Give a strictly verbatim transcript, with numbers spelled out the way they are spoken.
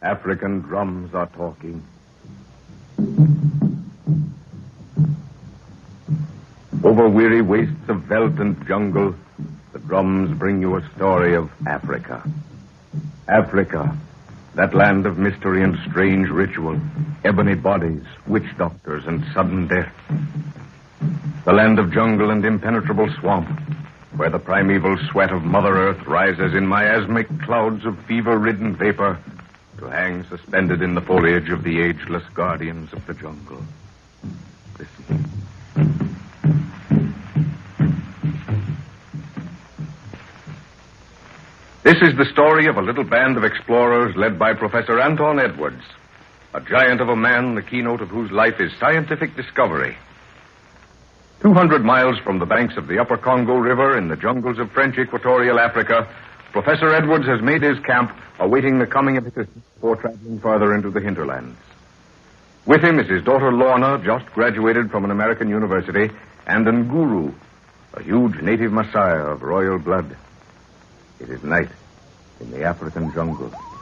African drums are talking. Over weary wastes of veldt and jungle, the drums bring you a story of Africa. Africa, that land of mystery and strange ritual, ebony bodies, witch doctors, and sudden death. The land of jungle and impenetrable swamp, where the primeval sweat of Mother Earth rises in miasmic clouds of fever-ridden vapor to hang suspended in the foliage of the ageless guardians of the jungle. Listen. This is the story of a little band of explorers led by Professor Anton Edwards, a giant of a man, the keynote of whose life is scientific discovery. Two hundred miles from the banks of the Upper Congo River in the jungles of French equatorial Africa, Professor Edwards has made his camp, awaiting the coming of his before traveling further into the hinterlands. With him is his daughter Lorna, just graduated from an American university, and Nguru, a huge native Messiah of royal blood. It is night in the African jungle.